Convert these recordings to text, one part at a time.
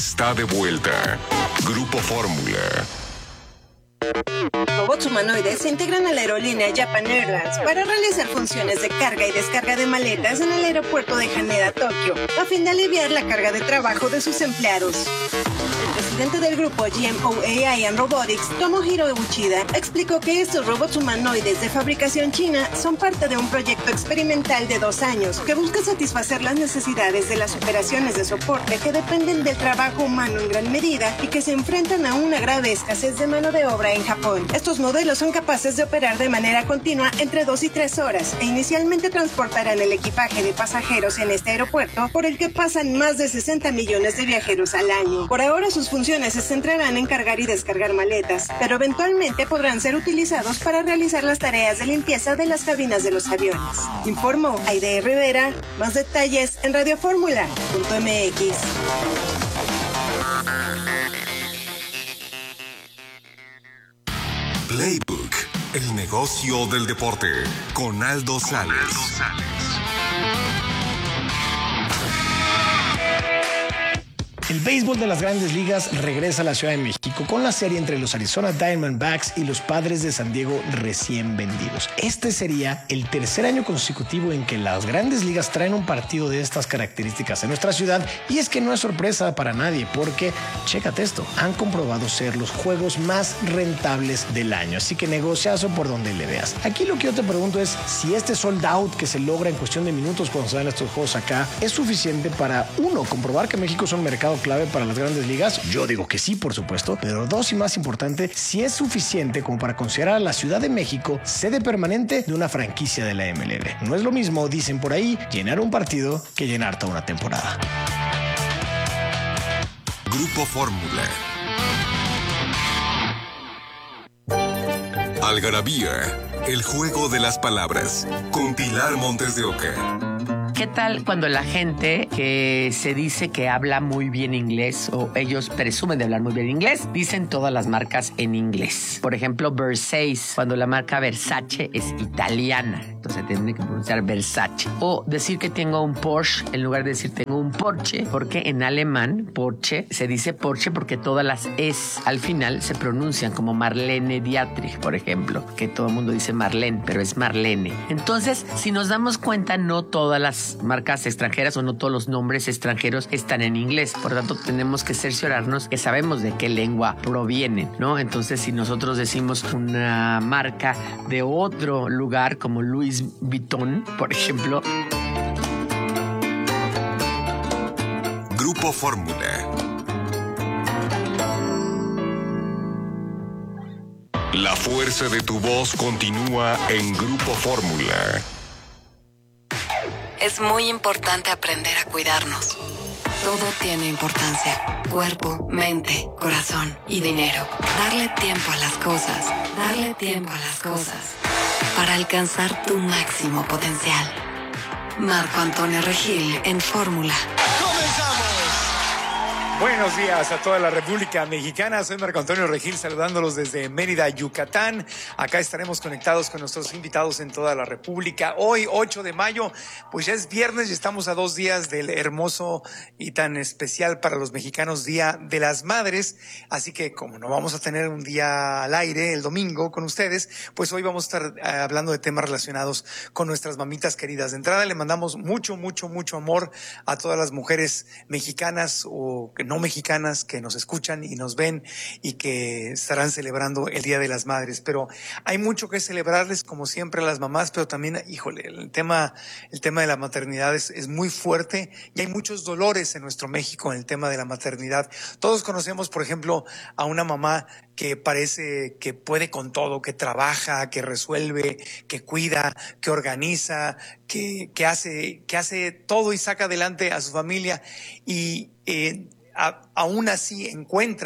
Está de vuelta. Grupo Fórmula. Robots humanoides se integran a la aerolínea Japan Airlines para realizar funciones de carga y descarga de maletas en el aeropuerto de Haneda, Tokio, a fin de aliviar la carga de trabajo de sus empleados. El presidente del grupo GMO AI and Robotics, Tomohiro Uchida, explicó que estos robots humanoides de fabricación china son parte de un proyecto experimental de 2 años que busca satisfacer las necesidades de las operaciones de soporte que dependen del trabajo humano en gran medida y que se enfrentan a una grave escasez de mano de obra en Japón. Estos modelos son capaces de operar de manera continua entre 2 y 3 horas e inicialmente transportarán el equipaje de pasajeros en este aeropuerto por el que pasan más de 60 millones de viajeros al año. Por ahora sus funciones se centrarán en cargar y descargar maletas, pero eventualmente podrán ser utilizados para realizar las tareas de limpieza de las cabinas de los aviones. Informó Aide Rivera. Más detalles en radioformula.mx. Playbook, el negocio del deporte, con Aldo Sales. El béisbol de las Grandes Ligas regresa a la Ciudad de México con la serie entre los Arizona Diamondbacks y los Padres de San Diego recién vendidos. Este sería el tercer año consecutivo en que las Grandes Ligas traen un partido de estas características en nuestra ciudad, y es que no es sorpresa para nadie porque, chécate esto, han comprobado ser los juegos más rentables del año, así que negociazo por donde le veas. Aquí lo que yo te pregunto es si este sold out que se logra en cuestión de minutos cuando se dan estos juegos acá es suficiente para, uno, comprobar que México es un mercado clave para las Grandes Ligas. Yo digo que sí, por supuesto, pero dos, y más importante, si es suficiente como para considerar a la Ciudad de México sede permanente de una franquicia de la MLB. No es lo mismo, dicen por ahí, llenar un partido que llenar toda una temporada. Grupo Fórmula. Algarabía, el juego de las palabras, con Pilar Montes de Oca. ¿Qué tal cuando la gente que se dice que habla muy bien inglés, o ellos presumen de hablar muy bien inglés, dicen todas las marcas en inglés? Por ejemplo, Versace, cuando la marca Versace es italiana, entonces tienen que pronunciar Versace. O decir que tengo un Porsche en lugar de decir tengo un Porsche, porque en alemán Porsche se dice Porsche porque todas las es al final se pronuncian como Marlene Dietrich, por ejemplo, que todo el mundo dice Marlene, pero es Marlene. Entonces, si nos damos cuenta, no todas las marcas extranjeras o no todos los nombres extranjeros están en inglés. Por tanto, tenemos que cerciorarnos que sabemos de qué lengua provienen, ¿no? Entonces, si nosotros decimos una marca de otro lugar como Louis Vuitton, por ejemplo. Grupo Fórmula. La fuerza de tu voz continúa en Grupo Fórmula. Es muy importante aprender a cuidarnos. Todo tiene importancia. Cuerpo, mente, corazón y dinero. Darle tiempo a las cosas. Darle tiempo a las cosas. Para alcanzar tu máximo potencial. Marco Antonio Regil en Fórmula. Buenos días a toda la República Mexicana. Soy Marco Antonio Regil, saludándolos desde Mérida, Yucatán. Acá estaremos conectados con nuestros invitados en toda la República. Hoy, 8 de mayo, pues ya es viernes y estamos a 2 días del hermoso y tan especial para los mexicanos Día de las Madres. Así que como no vamos a tener un día al aire el domingo con ustedes, pues hoy vamos a estar hablando de temas relacionados con nuestras mamitas queridas. De entrada le mandamos mucho amor a todas las mujeres mexicanas o que no mexicanas que nos escuchan y nos ven y que estarán celebrando el Día de las Madres. Pero hay mucho que celebrarles, como siempre, a las mamás, pero también, híjole, el tema de la maternidad es muy fuerte y hay muchos dolores en nuestro México en el tema de la maternidad. Todos conocemos, por ejemplo, a una mamá que parece que puede con todo, que trabaja, que resuelve, que cuida, que organiza, que hace todo y saca adelante a su familia y aún así encuentra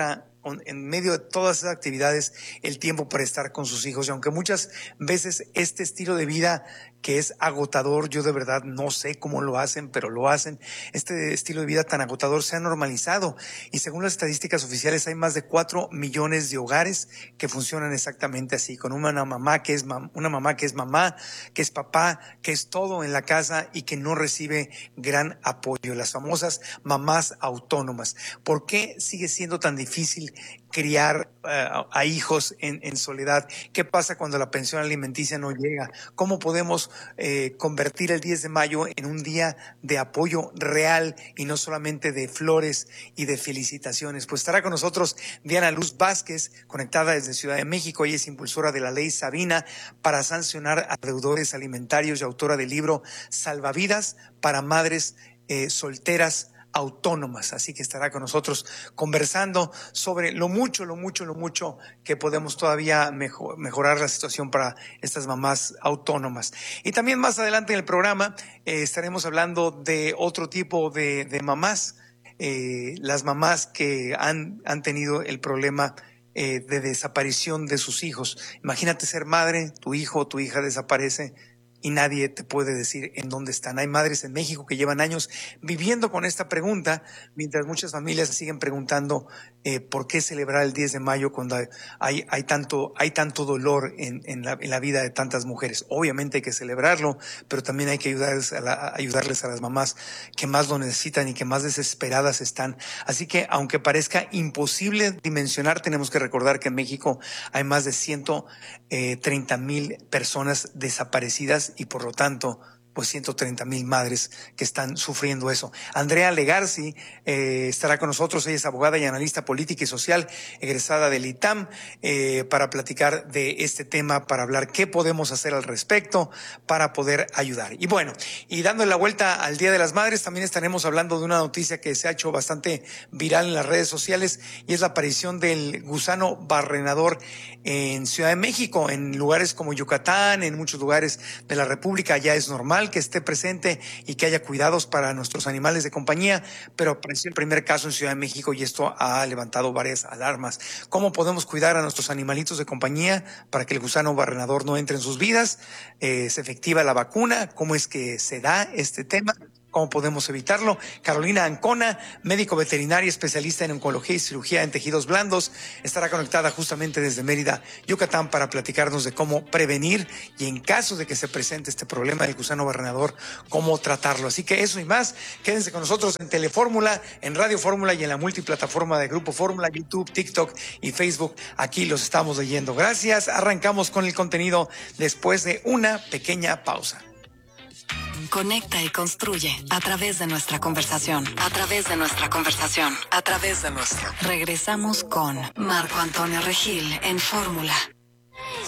en medio de todas esas actividades el tiempo para estar con sus hijos. Y aunque muchas veces este estilo de vida que es agotador, yo de verdad no sé cómo lo hacen, pero lo hacen, este estilo de vida tan agotador se ha normalizado y según las estadísticas oficiales hay más de 4 millones de hogares que funcionan exactamente así, con una mamá que es mamá, que es papá, que es todo en la casa y que no recibe gran apoyo, las famosas mamás autónomas. ¿Por qué sigue siendo tan difícil criar a hijos en soledad? ¿Qué pasa cuando la pensión alimenticia no llega? ¿Cómo podemos convertir el 10 de mayo en un día de apoyo real y no solamente de flores y de felicitaciones? Pues estará con nosotros Diana Luz Vázquez, conectada desde Ciudad de México. Ella es impulsora de la ley Sabina para sancionar a deudores alimentarios y autora del libro Salvavidas para madres solteras autónomas, así que estará con nosotros conversando sobre lo mucho que podemos todavía mejorar la situación para estas mamás autónomas. Y también más adelante en el programa estaremos hablando de otro tipo de mamás, las mamás que han tenido el problema de desaparición de sus hijos. Imagínate ser madre, tu hijo o tu hija desaparece y nadie te puede decir en dónde están. Hay madres en México que llevan años viviendo con esta pregunta, mientras muchas familias siguen preguntando por qué celebrar el 10 de mayo cuando hay tanto dolor en la vida de tantas mujeres. Obviamente hay que celebrarlo, pero también hay que ayudarles a las mamás que más lo necesitan y que más desesperadas están. Así que, aunque parezca imposible dimensionar, tenemos que recordar que en México hay más de 130,000 personas desaparecidas y por lo tanto pues 130,000 madres que están sufriendo eso. Andrea Legarci estará con nosotros. Ella es abogada y analista política y social, egresada del ITAM, para platicar de este tema, para hablar qué podemos hacer al respecto para poder ayudar. Y bueno, y dándole la vuelta al Día de las Madres, también estaremos hablando de una noticia que se ha hecho bastante viral en las redes sociales y es la aparición del gusano barrenador en Ciudad de México, en lugares como Yucatán, en muchos lugares de la República. Ya es normal que esté presente y que haya cuidados para nuestros animales de compañía, pero apareció el primer caso en Ciudad de México y esto ha levantado varias alarmas. ¿Cómo podemos cuidar a nuestros animalitos de compañía para que el gusano barrenador no entre en sus vidas? ¿Es efectiva la vacuna? ¿Cómo es que se da este tema? ¿Cómo podemos evitarlo? Carolina Ancona, médico veterinario especialista en oncología y cirugía en tejidos blandos, estará conectada justamente desde Mérida, Yucatán, para platicarnos de cómo prevenir y en caso de que se presente este problema del gusano barrenador, cómo tratarlo. Así que eso y más, quédense con nosotros en Telefórmula, en Radio Fórmula y en la multiplataforma de Grupo Fórmula, YouTube, TikTok y Facebook. Aquí los estamos leyendo. Gracias. Arrancamos con el contenido después de una pequeña pausa. Conecta y construye a través de nuestra conversación. A través de nuestra conversación. A través de nuestra. Regresamos con Marco Antonio Regil en Fórmula.